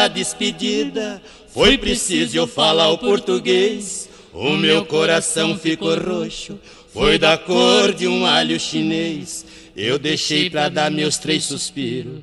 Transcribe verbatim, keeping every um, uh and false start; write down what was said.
A despedida foi preciso eu falar o português. O meu coração ficou roxo, foi da cor de um alho chinês. Eu deixei pra dar meus três suspiros